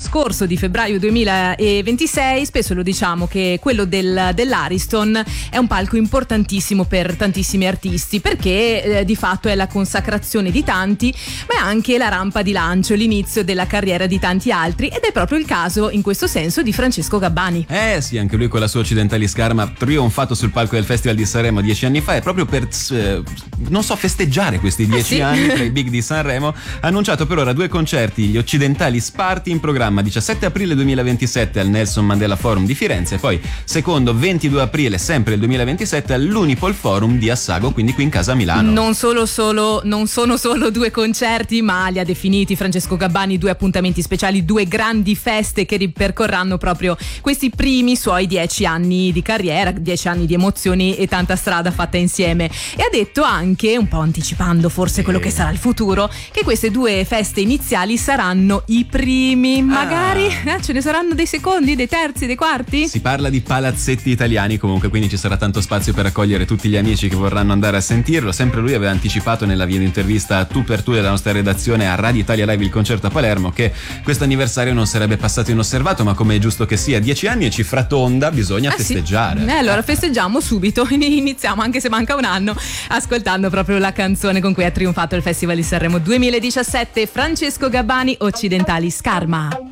scorso di febbraio 2026. Spesso lo diciamo che quello dell'Ariston è un palco importantissimo per tantissimi artisti, perché di fatto è la consacrazione di tanti, ma è anche la rampa di lancio, l'inizio della carriera di tanti altri, ed è proprio il caso in questo senso di Francesco Gabbani. Sì, anche lui con la sua Occidentalis Karma trionfato sul palco del Festival di Sanremo 10 anni fa, e proprio per festeggiare questi 10 anni tra i big di Sanremo ha annunciato per ora 2 concerti, gli Occidentalis Party, in programma 17 aprile 2027 al Nelson Mandela Forum di Firenze, e poi secondo 22 aprile sempre il 2027 all'Unipol Forum di Assago, quindi qui in casa a Milano. Non sono solo 2 concerti, ma li ha definiti Francesco Gabbani 2 appuntamenti speciali, 2 grandi feste che ripercorranno proprio questi primi suoi 10 anni di carriera, 10 anni di emozioni e tanta strada fatta insieme. E ha detto anche, un po' anticipando forse quello che sarà il futuro, che queste 2 feste iniziali saranno i primi, magari ce ne saranno dei secondi, dei terzi, dei quarti. Si parla di palazzetti italiani comunque, quindi ci sarà tanto spazio per accogliere tutti gli amici che vorranno andare a sentirlo. Sempre lui aveva anticipato nella video intervista tu per tu della nostra redazione a Radio Italia Live il concerto a Palermo che questo anniversario non sarebbe passato inosservato, ma come è giusto che sia, 10 anni e cifra tonda, bisogna festeggiare. Sì. Allora festeggiamo subito, iniziamo anche se manca un anno ascoltando proprio la canzone con cui ha trionfato il Festival di Sanremo 2017, Francesco Gabbani, Occidentalis Karma.